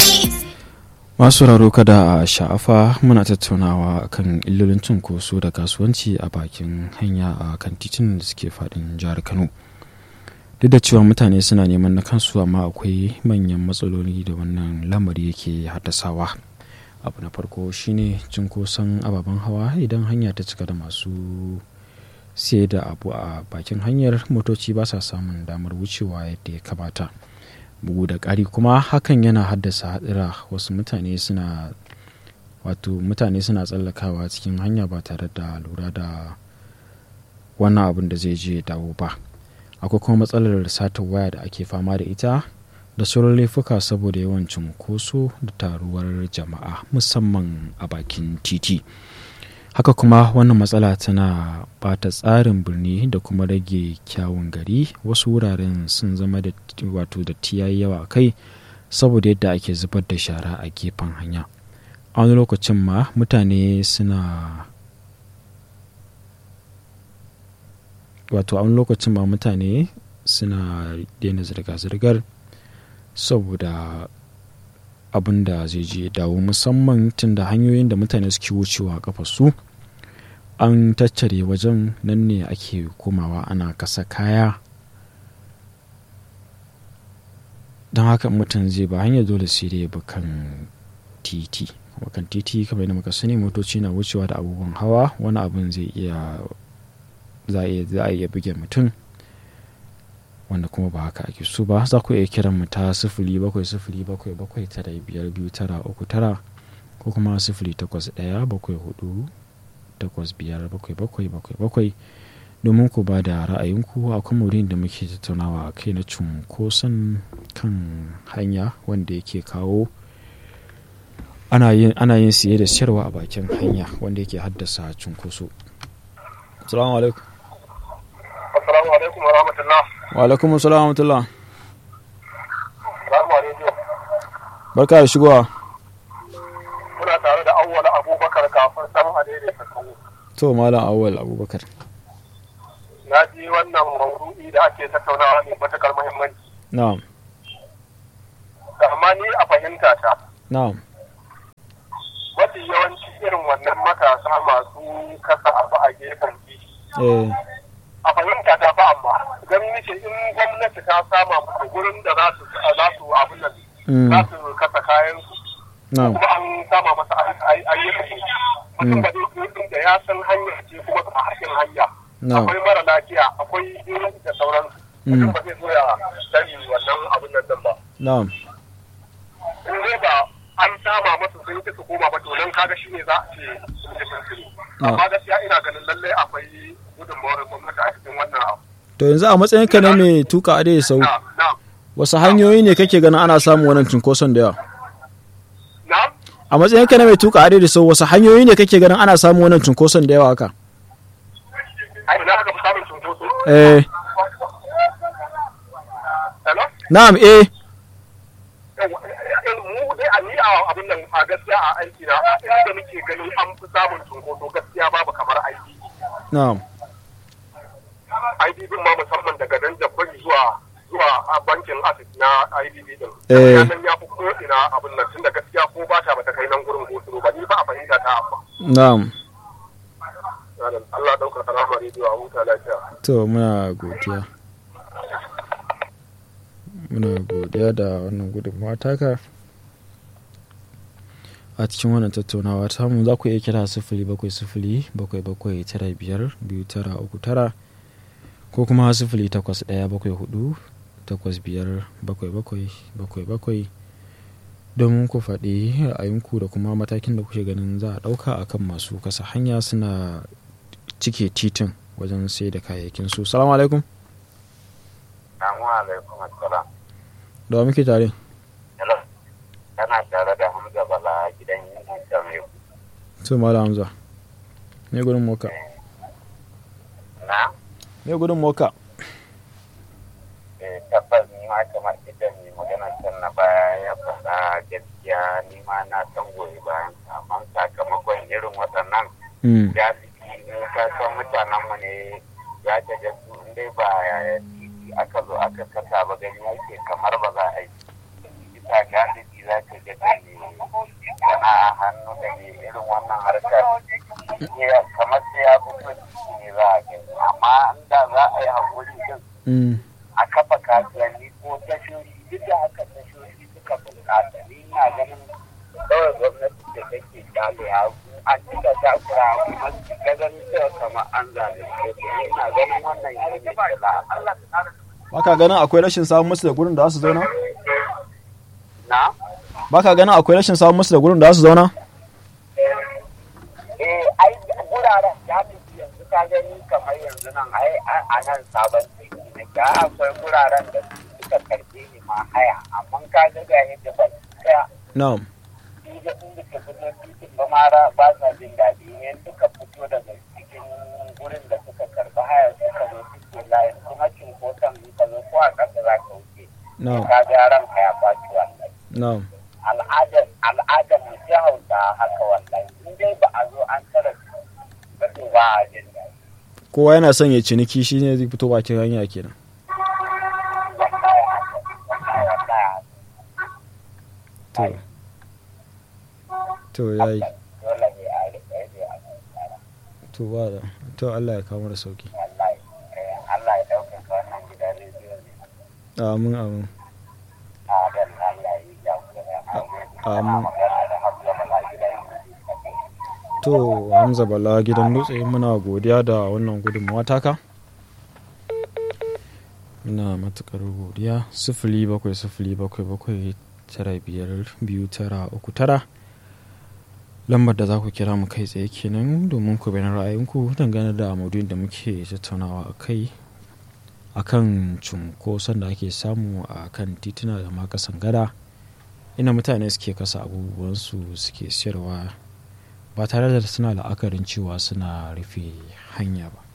Masu raro kada a sha'afa muna tattaunawa kan illolin cunkoso da kasuwanci a bakin hanya a kan titin da suke faɗin jihar Kano. Duk da cewa mutane suna neman na kansu amma akwai manyan matsaloli da wannan lamari yake haddasawa. Abu na farko shine cunkoson ababen hawa. Idan hanya ta cika da masu sai da abu a bakin hanyar, motoci ba sa samun damar wucewa yadda ya kamata. Bugu da ƙari kuma hakan yana haddasa haɗura. Wasu mutane suna tsallakawa cikin hanya ba tare da lura da wannan abin da zai je dawo ba. Akwai kuma matsalar satar waya da ake fama da ita da sauran laifuka saboda yawan cunkoso da taruwar jama'a musamman a bakin titi. Haka kuma wannan matsala tana bata tsarin birni da kuma rage kyawun gari. Wasu wuraren sun zama da yayi yawa kai saboda yadda ake zubar da shara a gefen hanya. A wani lokacin ma mutane suna daina zirga-zirgar saboda abin da zai je dawo, musamman tun da hanyoyin da mutane suke wucewa a kafarsu an tattare wajen. Nan ne ake komawa ana kasa kaya, don haka mutum zai ba hanyar dole sai dai bakan titi kamar yadda muka sani motoci na wucewa da abubuwan hawa. Wani abin za a iya buge mutum, wanda kuma ba haka ake so ba. Za ku iya kiran mu ta 0707795239 ko kuma 0817485777 domin ku ba da ra'ayinku a kan wurin da muke tattaunawa a kai na cunkoson kan hanya wanda yake kawo ana yin siye da siyarwa a bakin hanya wanda yake haddasa cunkoso. Assalamu alaikum. Assalamu alaikum wa rahmatullah. Wa alaikum assalam wa rahmatullah. Barka da shigowa. Muna tare da Awwal Abubakar kafin san Adede Sakamu. To malam Awwal Abubakar. Na ji wannan maudu'i da ake tattaunawa ne matakar muhimmanci. Na'am. Amma ni a fahimta ta. Na'am. Mafi yawanci irin wannan matasa masu kasa abu a gefen titi. A fahimta ta fa amma ganin nake in gwamnati ta sama musu gurin da za su abin nan za su kasa kayan su. Kuma an sama masa ayyukan mutum ba zai da ya san hanya ce kuma kuma harshen hanya. Akwai mara lafiya, akwai irin da sauransu. Mutum ba zai so ya sani wannan abin nan ba. In dai ba an sama masu sun ki su koma ba to nan kaga shine za a ce sun ji sun sani. Amma gaskiya ina ganin lallai akwai gudunmawar gwamnati a cikin wannan abu. To yanzu a matsayinka na mai tuka adai sau, wasu hanyoyi ne kake ganin ana samun wannan cunkoson da yawa? A matsayinka na mai tuka adai sau, wasu hanyoyi ne kake ganin ana samun wannan cunkoson da yawa haka? Ina aka fi samun cunkoso? Na'am, mu dai a ni a abin nan a gaskiya a aiki na inda muke ganin an fi samun cunkoso gaskiya babu kamar aiki. Na'am. IDB ma musamman daga nan Jakwai zuwa a bankin Access na IDB din. Nan ya fi ko ina abin nan tunda gaskiya ko ba ta bata kai nan gurin gosiro ba ni ba a fahimta ta amma. Na'am. Allah daukar karama rediyo a huta lafiya. To muna godiya da wannan gudunmawa taka a cikin wannan tattaunawa ta mu. Za ku iya kira 0707795239 ko kuma 0817485777 domin ku faɗi ra'ayinku da kuma matakin da kuke ganin za a ɗauka akan masu kasa hanya suna cike titin wajen sai da kayayyakin su. Salamu alaikum. Da wa muke tare? Kana tare da Hamza Bala gidan yin jami'u. To Malam Hamza, me gudun moka? Na? Me gudun moka? Tabbas ni ma kamar idan ni magana can na baya ya faɗa gaskiya ni ma na san goyi bayan amma sakamakon irin waɗannan ya fi kasan mutanenmu ne ya ta ga su dai ba aka zo aka kasa ba gani yake kamar ba za a yi bisa galibi za ka da ne sana'a hannu da ne irin wannan harkar kamar sai ya fito ciki ne za a gani amma inda za a yi haƙuri din a kafa kasuwanni ko tashoshi duk da haka tashoshi suka bunƙasa ni ina ganin kawai gwamnati da take kyale hagu an cika takura kuma ga ganin cewa kamar an zalunce su ina ganin wannan yanzu ne Allah baka ganin akwai rashin samun musu da gurin da za su zauna? Na? Baka ganin akwai rashin samun musu da gurin da za su zauna? Ai guraren ya fi yanzu ka gani kamar yanzu nan ai a nan sabon ciki na ga akwai guraren da suka karɓe ni ma haya amma ka ga ga yadda ba su kaya. Na'am. Inda inda ka fito titin ba mara ba sa jin daɗi ne suka fito daga cikin gurin da suka karɓi haya suka zo suke layin kuma cinkoson in ka zo ko a ƙasa za ka wuce. Na'am. Ka ga ranka ya faci wannan. Na'am. Al'adar mu ta Hausa haka wallahi in dai ba a zo an tara ba a jin daɗi. Kowa yana son ya ciniki shine zai fito bakin hanya kenan. To yayi. To ba da to Allah ya kawo da sauki. Allah ya ɗaukaka wannan gidan rediyo ne. Amin amin. Amin. To Hamza Bala gidan dutse muna godiya da wannan gudunmawa taka. Muna matukar godiya 07077952939 lambar da za ku kira mu kai tsaye kenan domin ku bayyana ra'ayinku dangane da maudu'in da muke tattaunawa a kai akan cunkoson da ake samu a kan tituna da ma kasan gada ina mutane suke kasa abubuwansu suke siyarwa ba tare da suna la'akarin cewa suna rufe hanya ba.